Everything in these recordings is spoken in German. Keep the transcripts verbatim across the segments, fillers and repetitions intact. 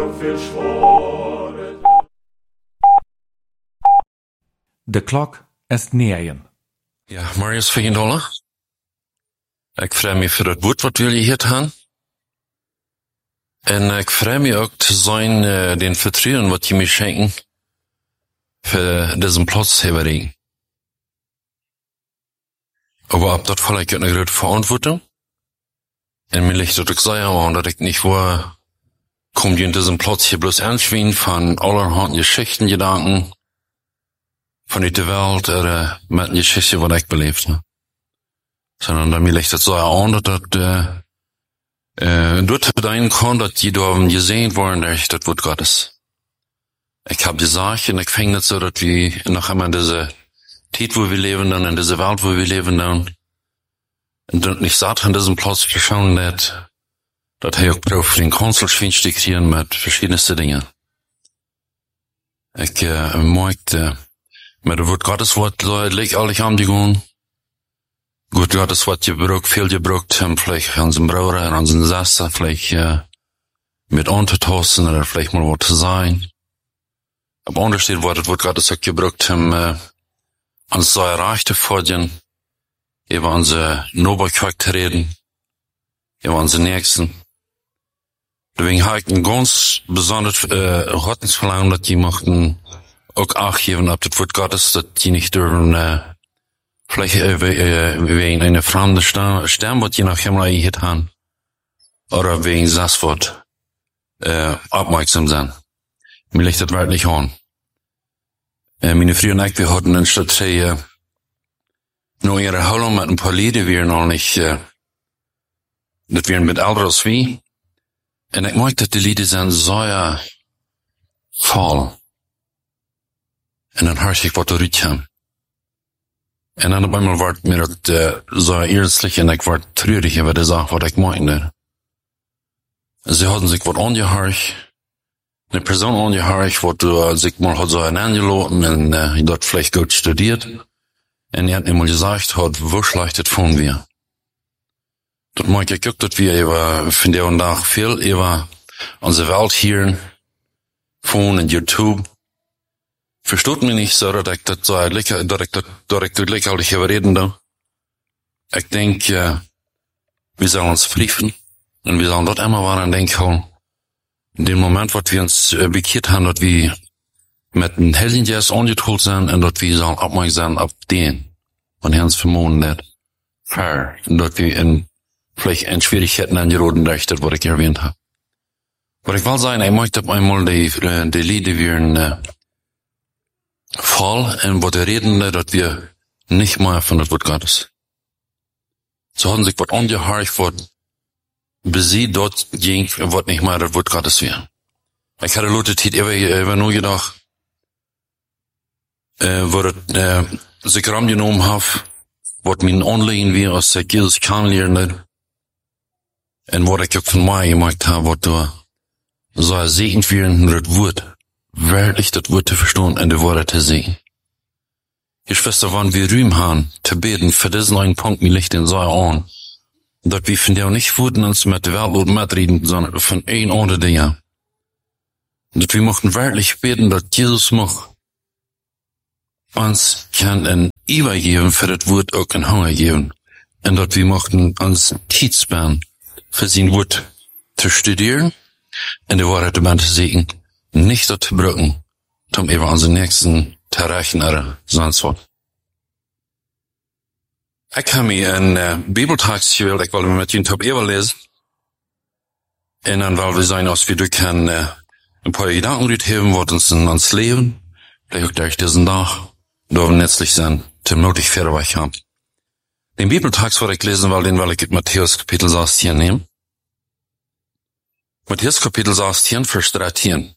De klok is negen. Ja, Marius Veendolle. Ik vraag me voor het woord wat wil je hier gaan. En ik vraag me ook te zijn, uh, den vertrouwen wat je me schenken, voor deze plaats hebben. Aber op dat val ik een grote verantwoording. En mir ligt dat ik zei aan dat ik niet waar, kom je in deze plaats hier bloß aanschwien van allerhand Geschichten, Gedanken, vanuit de wereld, oder met een Geschichte wat ik beleefd heb. Sondern dat mir ligt dat zo aan dat dat, uh, uh, dort bedeuten kann, dat je door gesehen worden, dat dat Wort Gottes. Ik heb gesagt, en ik vind het zo dat we nog einmal in deze tijd, wo wir leben dann, in dieser Welt, wo wir leben dann, und nicht sagt, an diesem Platz geschaut hat, dass er auch drauf den Konsulschwinst dekrieren mit verschiedenste Dinge. Ich, äh, möchte, mit dem Wort Gottes Wort, leg alle an die gehen. Gut, Gottes Wort gebraucht, viel gebraucht, haben vielleicht an unseren Bruder, an unseren Schwester, vielleicht, äh, mit untertasten, oder vielleicht mal was zu sein. Aber anders steht, wo das Wort Gottes auch gebraucht haben, äh, uns so erreichte Folgen, über unsere Nobelcharakter reden, über unsere Nächsten. Deswegen habe ich ein ganz besonderes äh, Gottesverlangen, dass die möchten auch Acht geben auf das Wort Gottes, dass die nicht dürfen, äh, vielleicht äh, wegen einer fremden Stern, was die nach Himmel hier haben, oder wegen das Wort äh, aufmerksam sein. Mir liegt das wirklich an. Äh, meine Frau und ich, wir hatten in Stadt äh, nur ihre Halle mit ein paar Lieder, wir noch nicht, äh, das wir mit älter als wie. Und ich mag, dass die Lieder sind so ja voll. Und dann höre ich, was da rüberkommt. Und dann auf einmal war mir das äh, so ernstlich und ich war traurig über die Sache, was ich meinte. Sie hatten sich was angehört, eine Person angehört, wo du sich mal hat so ein angelassen und äh, dort vielleicht gut studiert. Und er hat mir mal gesagt, hat, wo schlecht das von wir. Dort mag ich auch, dass wir über, von der und nach viel über unsere Welt hier, von und YouTube. Versteht mich nicht so, dass ich das so, dass ich das, dass ich das lächerlich überreden da. Ich denke, äh, wir sollen uns prüfen und wir sollen dort immer waren denken, in dem Moment, wo wir uns äh, bekehrt haben, dass wir mit einem Heiligen Geist angeteilt sind und dass wir sollen aufmerksam auf den, und Herrn vermohnen nicht, fair, und dass wir in, vielleicht in Schwierigkeiten angeraten durch das, was ich erwähnt habe. Was ich will sagen, ich möchte einmal die, die Lieder werden, äh, voll, und was wir reden, dass wir nicht mehr von das Wort Gottes. So haben sich was angehört, was besieht dort ging, was nicht mehr das Wort Gottes wäre. Ich hatte Leute, die immer, immer nur gedacht, äh, wo das, äh, sich Raum genommen habe, was mein Anliegen wäre, als ich Jesus kennenlernen, und was ich auch von mir gemacht habe, was da so ein Segen werden, das Wort, wirklich das Wort zu verstehen und die Worte zu sehen. Geschwister, wenn wir Rühm haben, zu beten, für diesen einen Punkt, mir liegt den so an, dass wir von der nicht wurden, uns mit der Welt mitreden, sondern von ein oder Dinge. Dass wir möchten wirklich beten, dass Jesus macht, uns kann ein übergeben für das Wort auch ein Hunger geben. Und dass wir möchten uns Zeit sparen, für sein Wort zu studieren und die Worte zu sehen, nicht zu brücken, um eben unseren Nächsten zu erreichen oder sonst was. Ich habe mir einen äh, Bibeltext gewählt, ich wollte mit Ihnen top lesen. Und dann, weil wir sagen, dass wir durch ein, äh, ein paar Gedanken rüberheben, was uns in uns Leben, vielleicht auch durch diesen Tag, dürfen nützlich sein, zum nötig Fährweich haben. Den Bibeltext, was ich lesen will, den will ich in Matthäus Kapitel sechzehn nehmen. Matthäus Kapitel sechzehn, Vers dreizehn.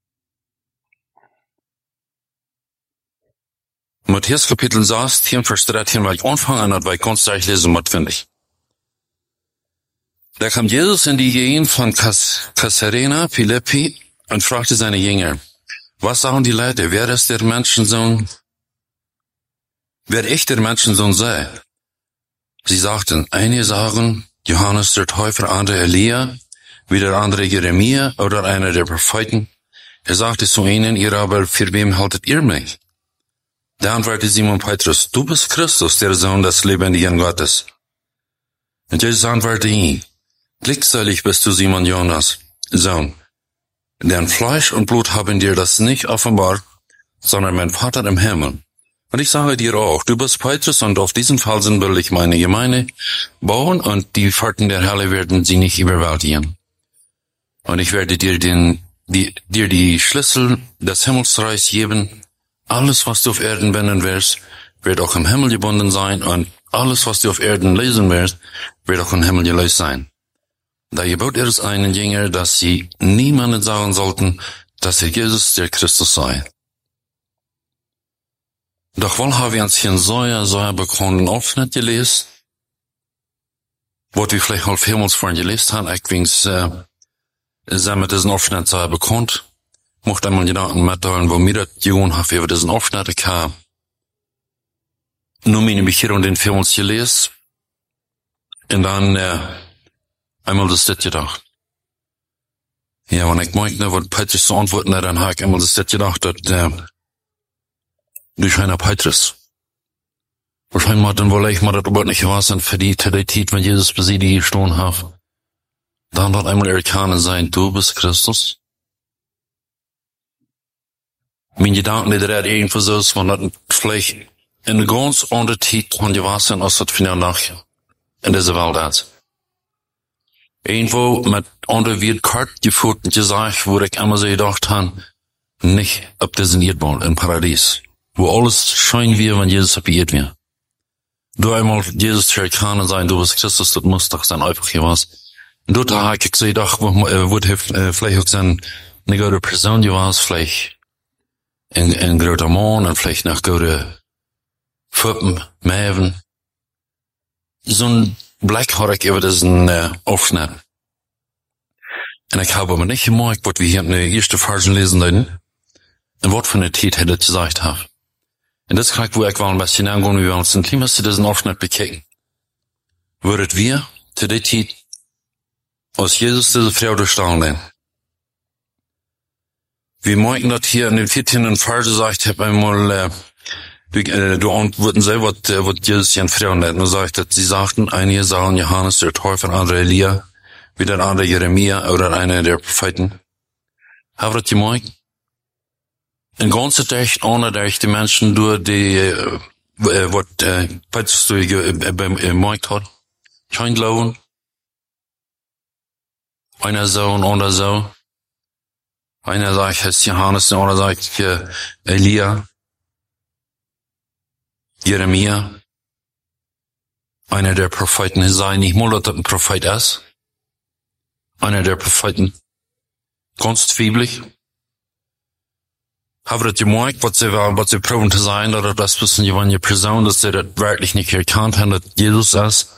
Matthäus Kapitel sechzehn, Vers dreizehn, weil ich anfangen an, weil ich ganz gleich lesen muss, finde ich. Da kam Jesus in die Gegend von Caesarea Philippi und fragte seine Jünger, was sagen die Leute, wer ist der Menschensohn, wer ich der Menschensohn sei? Sie sagten, einige sagen, Johannes der Täufer, andere Elia, wie der andere Jeremia oder einer der Propheten. Er sagte zu ihnen, ihr aber, für wem haltet ihr mich? Da antwortete Simon Petrus, du bist Christus, der Sohn des lebendigen Gottes. Und Jesus antwortete ihm, glückselig bist du, Simon Jonas, Sohn. Denn Fleisch und Blut haben dir das nicht offenbart, sondern mein Vater im Himmel. Und ich sage dir auch, du bist Petrus, und auf diesen Felsen will ich meine Gemeinde bauen, und die Pforten der Hölle werden sie nicht überwältigen. Und ich werde dir den, die, dir die Schlüssel des Himmelsreichs geben. Alles, was du auf Erden binden wirst, wird auch im Himmel gebunden sein, und alles, was du auf Erden lesen wirst, wird auch im Himmel gelöst sein. Da gebot er es einen Jünger, dass sie niemanden sagen sollten, dass er Jesus der Christus sei. Doch wohl haben wir uns hier in so, so bekannten Aufschnitt gelesen, wo wir vielleicht auch vielmals vorhin gelesen haben, ich wings, äh, sind mit diesem Aufschnitt sehr bekannt. Mochte einmal Gedanken mitteilen, wo mir das gegangen hat, über diesen Aufschnitt, ich habe nur meine Bekehrung den vielmals gelesen, und dann, äh, einmal das das gedacht. Ja, wenn ich meinte, was Petrus zu antworten hat, dann habe ich einmal das das gedacht, dass, äh, durch einer Petrus. Wahrscheinlich mal dann wohl ich mal das überhaupt nicht was und für die Zeit, wenn Jesus bei sie die gestohlen hat. Dann wird einmal erkennen sein, du bist Christus. Meine Gedanken, die da irgendwo so ist, wenn das vielleicht in eine ganz andere Zeit kann gewahr sein, als das für nach in dieser Welt ist. Irgendwo mit anderen wird kart geführt und gesagt, wo ich immer so gedacht habe, nicht ab diesen Erdball im Paradies, wo alles scheint wie, wenn Jesus appiert wird. Du einmal Jesus zu erkennen sein, du bist Christus, das muss doch sein einfach hier was. Und dort habe ich so gedacht, wo, äh, wo äh, vielleicht auch sein, eine gute Person gewahr ist, vielleicht ein, ein guter Mann und vielleicht noch gute Puppen, Mäven. So ein Blick hatte ich über diesen äh, Aufschnitt. Und ich habe aber nicht gemerkt, was wir hier in der ersten Versen lesen würden, ein Wort von der Zeit hätte ich gesagt habe. Und das kann ich, wo ich war ein bisschen angehen, wie wir uns den Klima zu diesen Aufschnitt bekicken. Würdet wir zu der Zeit aus Jesus diese Frau durchstellen lernen. Wir merken, dass hier in den vierzehnten Verse sagt, ich habe einmal, äh, du, äh, du antworten selber, was, äh, was Jesus hier in Frauen nennt. Und sagt, dass sie sagten, einige sagen Johannes der Täufer, andere Elia, wieder ein anderer Jeremia oder einer der Propheten. Habt ihr das gemerkt? Ein ganzes Recht, ohne Recht, die Menschen durch die, äh, was, äh, Petrus durch, äh, bemerkt hat. Kein Glauben. Einer so und einer so. Einer sagt, es ist Johannes, der andere sagt, äh, Elia. Jeremia. Einer der Propheten sei nicht mal, dass das ein Prophet ist. Einer der Propheten. Ganz zwiebelig. Habt ihr gemerkt, was sie, was sie proben zu sein, oder das wissen die eine Person, dass sie das wirklich nicht erkannt haben, dass Jesus ist?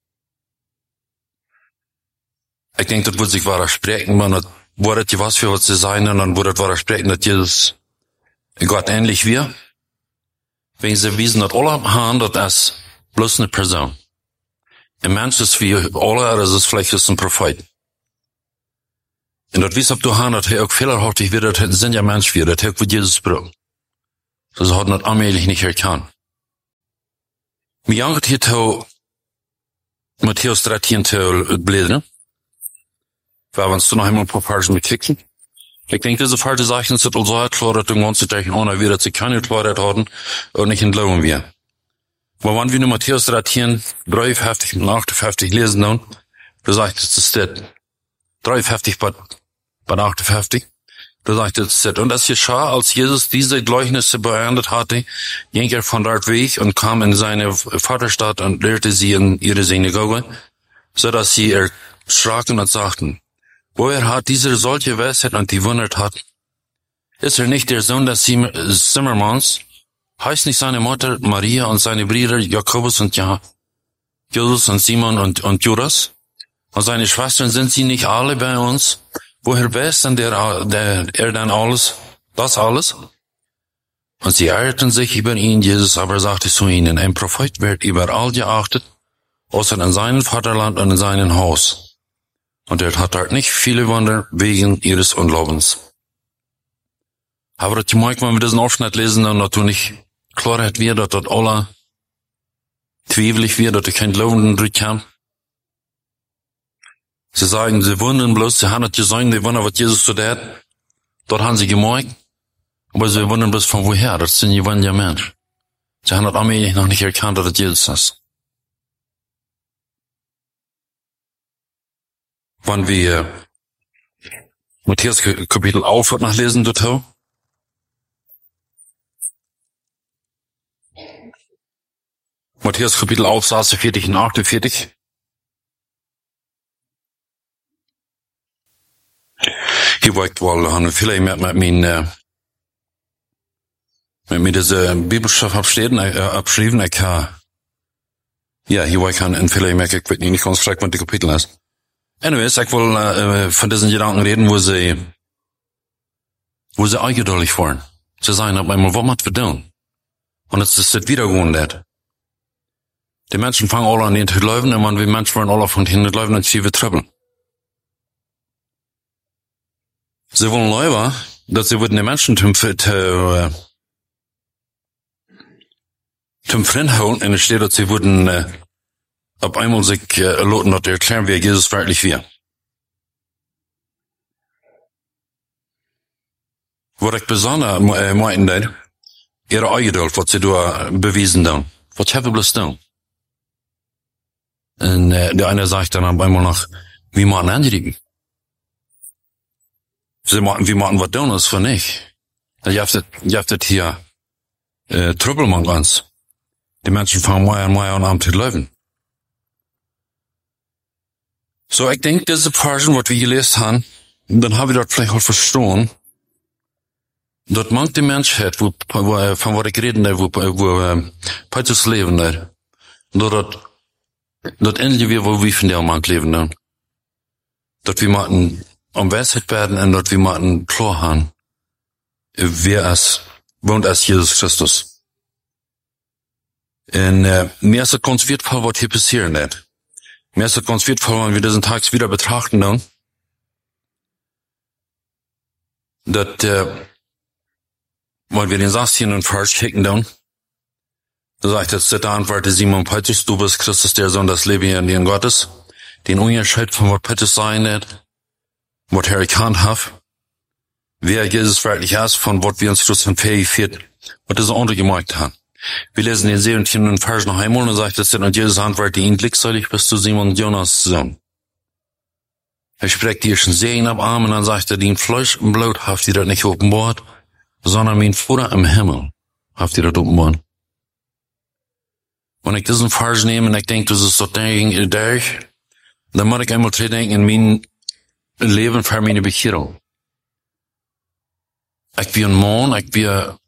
Ich denke, das wird sich widersprechen, man hat, wurde die was für was sie sein, und dann wurde das widersprechen, dass Jesus Gott ähnlich wir. Wenn sie wissen, dass alle haben, das ist bloß eine Person. Ein Mensch ist wie alle, das ist vielleicht ein Prophet. Und das wies ab du haben, dass er auch fehlerhaftig wird, das sind ja Mensch wir, das hat Jesus braucht. Das hat nicht allmählich nicht erkannt. Mir jangt hier zu Matthäus dreizehn zu blädern. Wir uns noch einmal ein paar Versen beklicken. Ich denke, diese Verse sagen, sind also erklärt, den ganzen Tag ohne wieder zu keine Klarheit haben und nicht entlohnen wir. Aber wenn wir nur Matthäus dreizehn, dreiundfünfzig und achtundfünfzig lesen, dann, da sagt es, das steht dreiundfünfzig bei, bei achtundfünfzig, da sagt es, das und das geschah, als Jesus diese Gleichnisse beendet hatte, ging er von dort weg und kam in seine Vaterstadt und lehrte sie in ihre Synagoge, so dass sie erschraken und sagten, woher hat dieser solche Weisheit und die Wunder hat? Ist er nicht der Sohn des Zimmermanns? Heißt nicht seine Mutter Maria und seine Brüder Jakobus und ja, Josef und Simon und, und Judas? Und seine Schwestern, sind sie nicht alle bei uns? Woher weiß denn der, der, er dann alles, das alles? Und sie eierten sich über ihn, Jesus aber sagte zu ihnen, ein Prophet wird überall geachtet, außer in seinem Vaterland und in seinem Haus. Und er hat dort nicht viele Wunder wegen ihres Unglaubens. Aber das mag, wenn wir diesen Aufschnitt lesen, dann dass du nicht Klarheit wird, dass das alle zweifelig wird, dass du kein Glauben drin haben. Sie sagen, sie wundern bloß, sie haben nicht gesagt, die wundern, was Jesus so hat. Dort haben sie gemerkt. Aber sie wundern bloß von woher, das sind die ja Menschen. Sie haben das allmählich noch nicht erkannt, dass das Jesus ist. Wenn wir Matthäus Kapitel elf nachlesen, dort Matthäus Kapitel elf, sechsundvierzig und achtundvierzig. Hier werkt wel han vielleicht met, met mijn, uh, met, met deze Bibelstoff absteden, uh, abschrijven. Ik ha, ja, hier werkt han en vielleicht merk ik weet niet ganz strak, wat de kapitel is. Anyways, ik wil uh, von diesen Gedanken reden, wo sie, wo sie eingeduldig waren. Sie sagen auf einmal, was müssen wir tun? Und jetzt ist es wieder gewohnt. Die Menschen fangen alle an, den zu laufen, und man, wir Menschen wollen alle von hinten laufen, und sie wird Trouble. Sie wollen lieber, dass sie würden die Menschen zum, zum, zum Freund holen, und es steht, dass sie würden, äh, auf einmal sich, äh, lassen, dass erklären, wie Jesus wirklich wir. Was ich besonders, äh, meinte, ihre Eingeduld, was sie da bewiesen haben. Was haben wir bloß tun? Und, äh, der eine sagt dann auf einmal noch, wie machen andere? Sie machen, wie machen was tun, das für nicht. Ihr habt das, ihr habt das hier, äh, Trüppel man ganz. Die Menschen fangen mehr und mehr an, an zu laufen. So, ich denke, diese Version, was wir gelesen haben, dann habe ich dort vielleicht auch verstanden, dass manche Menschheit, wo, wo, von was ich reden, wo, wo, äh, Petrus leben, da, dort, dort endlich wir, wo wir von der Mann leben, da, dort wir machen, um Weisheit werden, und dort wir machen klar haben, wer es wohnt als Jesus Christus. Und äh, mir ist es ganz wertvoll, was hier passieren wird. Mir ist es ganz wertvoll, wenn wir diesen Tag wieder betrachten, dann, dass, äh, weil wir den sechzehnten und Vers kicken, dann, da sagt jetzt der Antwort Simon Petrus, du bist Christus, der Sohn des Lebenden Gottes, den Unterschied von was Petrus sein wird, was er erkannt hat, wer Jesus wirklich ist, von was wir uns Christus fähig führt, was das andere gemerkt haben. Wir lesen den siebzehnten Vers noch einmal und sagt es, und Jesus antwortet ihn, glückselig bist du Simon Jonas Sohn. Er spricht dir schon Segen ab Arm und dann sagt er, den Fleisch und Blut habt ihr das nicht offenbart, sondern mein Vater im Himmel habt ihr das offenbart. Wenn ich diesen Vers nehme und ich denke, das ist so der, der, dann muss ich einmal dran denken in mein Leben für meine Bekehrung. Ich bin ein Mann, ich bin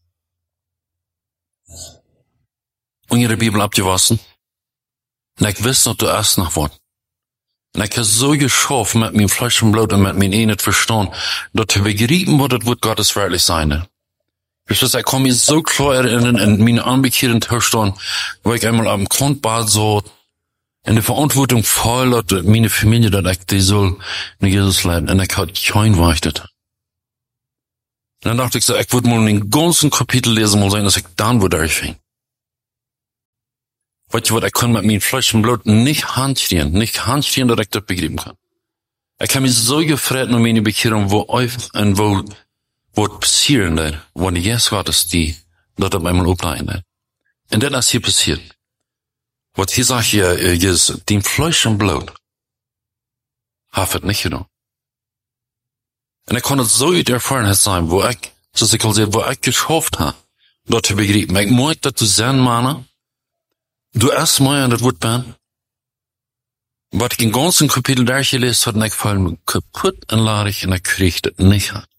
und ihre Bibel abgewaschen. Und ich wusste noch, du erst nach Wort. Und ich habe so geschafft mit meinem Fleisch und Blut und mit meinem Ehe verstanden, dass ich begrieben wurde, das wird Gottes wirklich sein. Ich komme mir so klar erinnern, in meine anbekehrten Zustand, wo ich einmal am Grundbad so in der Verantwortung voll, dass meine Familie, dass ich die soll in Jesus leiden. Und ich habe kein wartet. Und dann dachte ich so, ich würde mal den ganzen Kapitel lesen, mal sehen, dass ich dann wieder durchfing. Weißt du was, ich kann mit meinem Fleisch und Blut nicht handstehen, nicht handstehen, dass ich das begreifen kann. Ich habe mich so gefreut um meine Bekehrung, wo auf und wo, wo passieren da, wo die Jesus Gottes, die dort auf einmal aufleihen da. Und das ist hier passiert. Was hier sagt hier, ist, den Fleisch und Blut, hat es nicht getan. Und ich kann es so erfahren sein, wo ich, so ich kann sagen, wo ich geschafft habe, dort zu begreifen. Ich mag das zu sehen, Mann, du erst mal an das Wort bin, was ich im ganzen Kapitel durchgelesen habe, und ich fall mir kaputt und ladig und ich krieg das nicht an.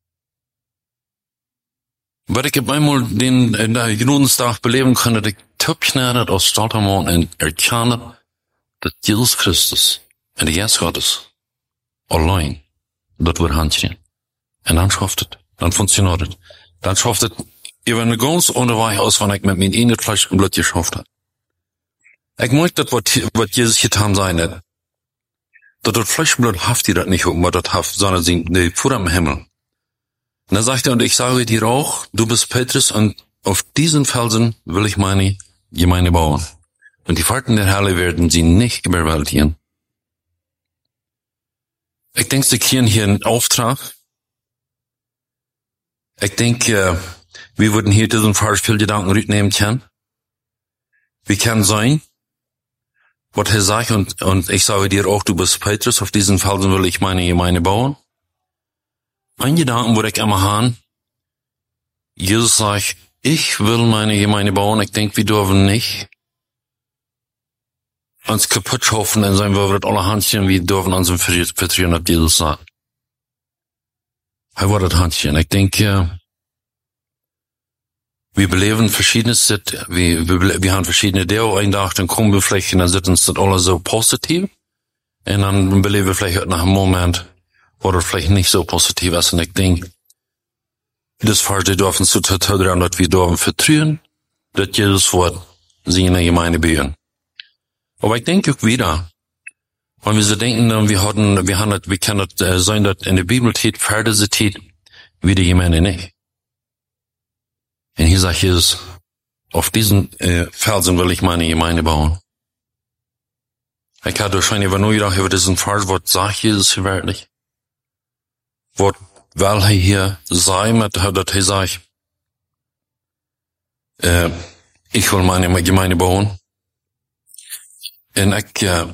Weil ich einmal den, in der Gnadensdag beleben kann, dass ich topschneidet aus Stoltermann und erkenne, dass Jesus Christus und der Jesus Gottes allein dort wird handstehen. Und dann schafft es, dann funktioniert es. Dann schafft es, über eine ganz andere Weise aus, wenn ich mit meinem Ehe Fleisch und Blut geschafft habe. Ich mag das, was Jesus getan sein hat. Dat het Fleisch und Blut haft die das nicht, aber das haft, sondern sie, die vor am Himmel. Und dann sagt er, und ich sage dir auch, du bist Petrus, und auf diesen Felsen will ich meine Gemeinde bauen. Und die Pforten der Hölle werden sie nicht überwältigen. Ich denke, sie kriegen hier einen Auftrag. Ich denke, wir würden hier diesen Vers viel Gedanken mitnehmen können. Wie kann sein, was er sagt, und, und ich sage dir auch, du bist Petrus, auf diesen Felsen will ich meine Gemeinde bauen. Ein Gedanken würde ich immer haben, Jesus sagt, ich will meine Gemeinde bauen, ich denke, wir dürfen nicht uns kaputt schaffen, dann sagen wir, wir alle Handchen, wir dürfen uns vertrauen, was Jesus sagt. Er war das Handchen. Ich denke, wir beleben verschiedenes, wir, wir, wir haben verschiedene Dinge eingedacht, dann kommen wir vielleicht, und dann sind uns das alle so positiv, und dann beleben wir vielleicht nach einem Moment, wo das vielleicht nicht so positiv ist, und ich denke, das Vers, die dürfen zu tun, dass wir dürfen vertrauen, dass Jesus Wort seine Gemeinde bauen. Aber ich denke auch wieder, wenn wir so denken, wir hatten, wir haben, wir können das sein, dass in der Bibel steht, Pferde steht, wie die Gemeinde nicht. Und hier sagt Jesus, auf diesen äh, Felsen will ich meine Gemeinde bauen. Ich hatte wahrscheinlich aber nur gedacht, über diesen Vers, was sagt Jesus hier wirklich? Was will er hier sein, mit, dass er sagt, äh, ich will meine Gemeinde bauen. Und ich, äh,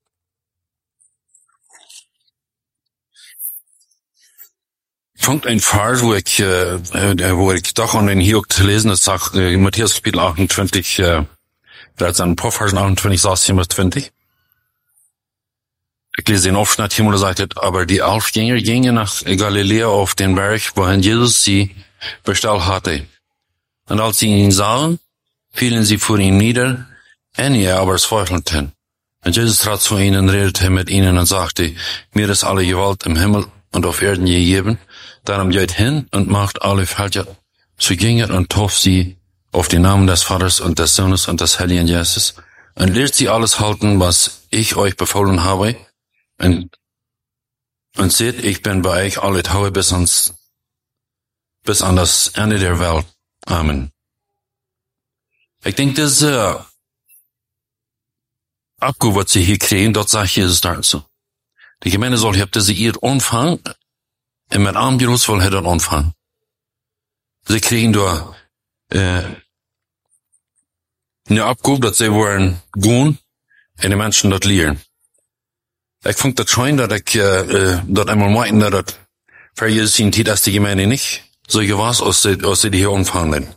Punkt ein Vers, wo ich, äh, wo ich doch an den hier auch zu lesen, das sagt, äh, Matthäus Kapitel achtundzwanzig, äh, bereits an ein paar Versen achtundzwanzig, Vers siebenundzwanzig. Ich lese den Aufschnitt hier, wo er sagt, aber die Elfjänger gingen nach Galiläa auf den Berg, wohin Jesus sie bestellt hatte. Und als sie ihn sahen, fielen sie vor ihm nieder, einige aber zweifelten. Und Jesus trat zu ihnen, redete mit ihnen und sagte, mir ist alle Gewalt im Himmel und auf Erden gegeben, darum geht hin und macht alle Völker zu Jüngern und tauft sie auf den Namen des Vaters und des Sohnes und des Heiligen Geistes und lehrt sie alles halten, was ich euch befohlen habe. Und, und seht, ich bin bei euch alle Tage bis ans, bis an das Ende der Welt. Amen. Ich denke, das, äh, Abgu, was sie hier kriegen, dort sagt Jesus dazu. Die Gemeinde soll, habt sie ihr Umfang, und mit allem Jerusalem soll er den Umfang. Sie kriegen da, äh, eine Abgu, dass sie wollen gehen, und die Menschen dort lehren. Ich fand das schon, dass ich, äh, dort einmal meinten, dass das für Jesus in Zeit ist die Gemeinde nicht so gewas, als sie, als sie die hier umfangen.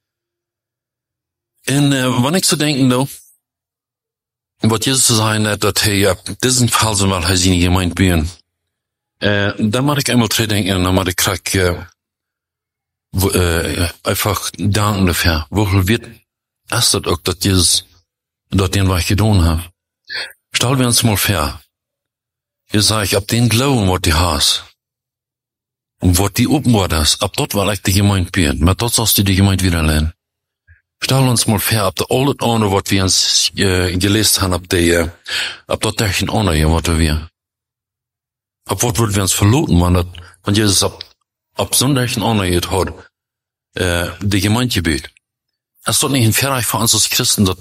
Und, äh, wenn ich so denken, da, was Jesus zu sagen hat, dass er ja, diesen Fall sind, weil er seine Gemeinde bauen. Äh, dann mag ich einmal dran denken, dann mag ich krieg, äh, wo, äh, einfach danken dafür. Wohl wird, ist das auch, dass Jesus, dort den, was ich getan habe. Stellen wir uns mal vor. Hier sag ich, ab den Glauben, was die hast, und was die oben war das, ab dort war ich die Gemeinde bauen, mit dort sollst du die Gemeinde wieder lernen. Stell uns mal vor, ab der alles andere, was wir uns äh, gelesen haben, ab der, äh, ab dort der ein andere, was wir. Ab was würden wir uns verloten, wenn das, wenn Jesus ab, ab Sonntag ein andere hat, äh, die Gemeinde gebet. Es ist doch nicht ein Verreich für uns als Christen, dass